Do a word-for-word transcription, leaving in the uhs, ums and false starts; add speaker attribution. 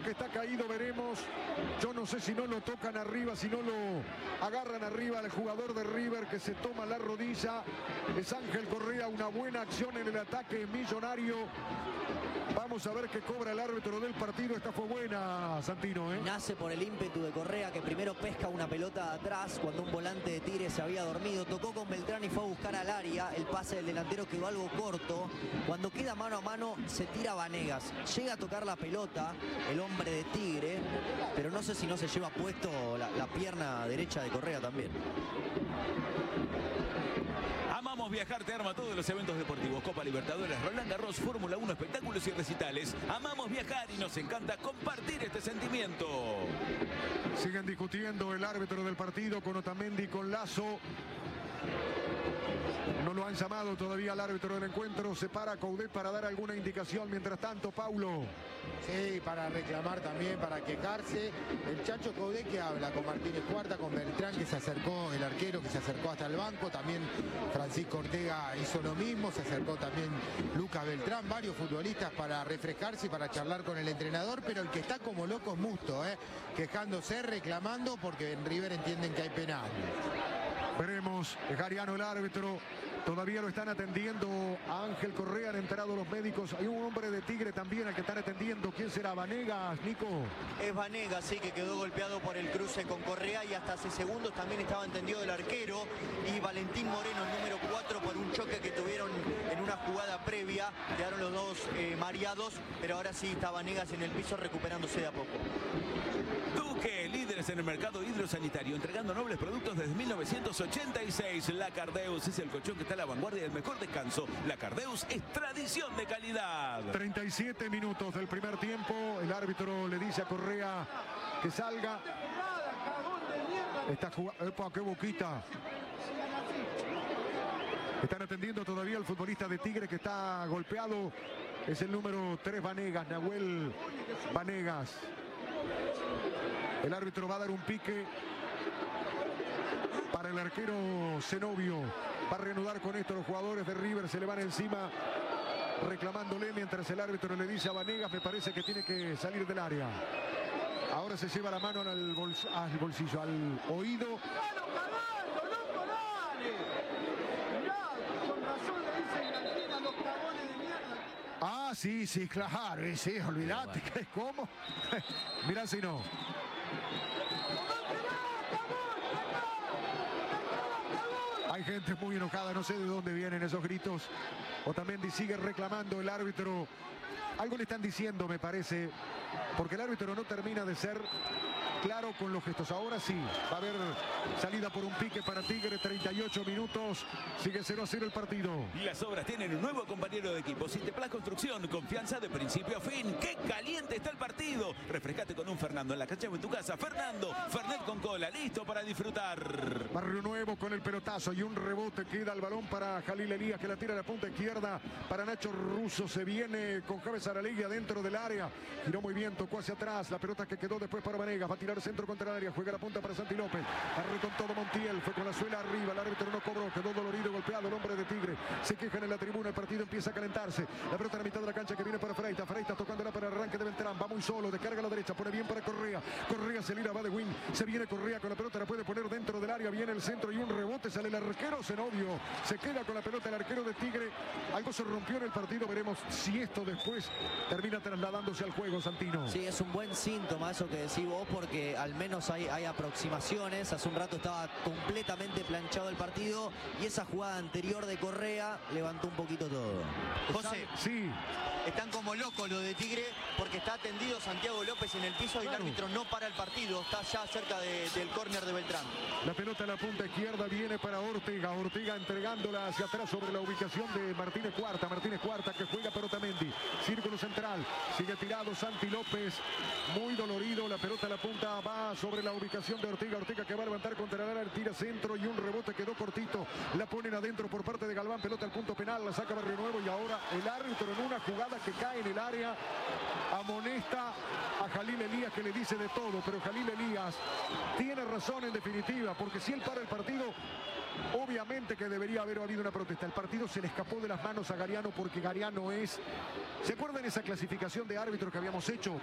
Speaker 1: que está caído, veremos. Yo no sé si no lo tocan arriba, si no lo agarran arriba al jugador de River que se toma la rodilla. Es Ángel Correa, una buena acción en el ataque millonario. Vamos a ver qué cobra el árbitro del partido. Esta fue buena, Santino, ¿eh?
Speaker 2: Nace por el ímpetu de Correa, que primero pesca una pelota atrás cuando un volante de Tigre se había dormido. Tocó con Beltrán y fue a buscar al área. El pase del delantero quedó algo corto. Cuando queda mano a mano, se tira Vanegas. Llega a tocar la pelota el hombre de Tigre, pero no sé si no se lleva puesto la, la pierna derecha de Correa también.
Speaker 3: Amamos Viajar te arma todos los eventos deportivos: Copa Libertadores, Roland Garros, Fórmula uno, espectáculos y recitales. Amamos viajar y nos encanta compartir este sentimiento.
Speaker 1: Siguen discutiendo el árbitro del partido con Otamendi, con Lazo. No lo han llamado todavía al árbitro del encuentro. Se para Coudet para dar alguna indicación. Mientras tanto, Paulo.
Speaker 4: Sí, para reclamar también, para quejarse. El Chacho Coudet que habla con Martínez Cuarta, con Beltrán que se acercó, el arquero que se acercó hasta el banco. También Francisco Ortega hizo lo mismo. Se acercó también Lucas Beltrán. Varios futbolistas para refrescarse y para charlar con el entrenador. Pero el que está como loco es Musto, ¿eh? Quejándose, reclamando, porque en River entienden que hay penal.
Speaker 1: Veremos, es Gariano el árbitro. Todavía lo están atendiendo a Ángel Correa. Han entrado los médicos. Hay un hombre de Tigre también al que están atendiendo. ¿Quién será? ¿Vanegas, Nico?
Speaker 2: Es Vanegas, sí, que quedó golpeado por el cruce con Correa y hasta hace segundos también estaba entendido el arquero. Y Valentín Moreno, el número cuatro, por un choque que tuvieron en una jugada previa. Quedaron los dos eh, mareados, pero ahora sí está Vanegas en el piso recuperándose de a poco.
Speaker 3: Duque, líderes en el mercado hidrosanitario, entregando nobles productos desde mil novecientos ochenta y seis. La Cardeus es el colchón que está a la vanguardia del mejor descanso. La Cardeus es tradición de calidad.
Speaker 1: treinta y siete minutos del primer tiempo. El árbitro le dice a Correa que salga. Está jugando. ¡Epa, qué boquita! Están atendiendo todavía al futbolista de Tigre que está golpeado. Es el número tres, Vanegas, Nahuel Vanegas. El árbitro va a dar un pique para el arquero Zenobio. Va a reanudar con esto. Los jugadores de River se le van encima reclamándole, mientras el árbitro le dice a Vanegas, me parece que tiene que salir del área. Ahora se lleva la mano al, bols al bolsillo, al oído. Ah, sí, sí, claro, sí, olvídate, ¿cómo? Mirá si no. Hay gente muy enojada, no sé de dónde vienen esos gritos. Otamendi sigue reclamando, el árbitro. Algo le están diciendo, me parece, porque el árbitro no termina de ser claro con los gestos. Ahora sí, va a haber salida por un pique para Tigre, treinta y ocho minutos. Sigue cero a cero el partido.
Speaker 3: Las obras tienen un nuevo compañero de equipo. Sinteplas Construcción, confianza de principio a fin. ¡Qué caliente está el partido! Refrescate con un Fernando en la cancha o en tu casa. Fernando, Fernet con cola, listo para disfrutar.
Speaker 1: Barrio Nuevo con el pelotazo y un rebote. Queda el balón para Jalil Elías, que la tira a la punta izquierda para Nacho Russo. Se viene con Javes Aralegui adentro del área. Giró muy bien, tocó hacia atrás. La pelota que quedó después para Vanegas. Va a tirar centro contra el área. Juega la punta para Santi López. Arre con todo Montiel. Fue con la suela arriba. El árbitro no cobró. Quedó dolorido, golpeado el hombre de Tigre. Se quejan en la tribuna. El partido empieza a calentarse. La pelota en la mitad de la cancha que viene para Freitas. Freitas tocándola para el arranque de Beltrán. Va muy solo. Descarga a la derecha. Pone bien para Correa. Correa se lira. Va de win. Se viene Correa con la pelota. La puede poner dentro del área. Viene el centro y un rebote. Sale el arquero Zenobio. Se queda con la pelota el arquero de Tigre. Algo se rompió en el partido. Veremos si esto después termina trasladándose al juego, Santino.
Speaker 2: Sí, es un buen síntoma eso que decís vos, porque al menos hay, hay aproximaciones. Hace un rato estaba completamente planchado el partido y esa jugada anterior de Correa levantó un poquito todo.
Speaker 5: José,
Speaker 1: sí.
Speaker 5: Están como locos los de Tigre porque está atendido Santiago López en el piso y
Speaker 1: claro.
Speaker 5: el árbitro no para el partido. Está ya cerca de, del córner de Beltrán.
Speaker 1: La pelota en la punta izquierda viene para Ortega. Ortega entregándola hacia atrás sobre la ubicación de Martínez Cuarta. Martínez Cuarta que juega para Otamendi. Círculo central. Sigue tirado Santi López. Muy dolorido. La pelota en la punta va sobre la ubicación de Ortega. Ortega que va a levantar contra el área. Tira centro y un rebote quedó cortito. La ponen adentro por parte de Galván. Pelota al punto penal. La saca Barrio Nuevo y ahora el árbitro en una jugada que cae en el área amonesta a Jalil Elías, que le dice de todo, pero Jalil Elías tiene razón en definitiva, porque si él para el partido, obviamente que debería haber habido una protesta. El partido se le escapó de las manos a Gariano porque Gariano es... ¿Se acuerdan esa clasificación de árbitro que habíamos hecho?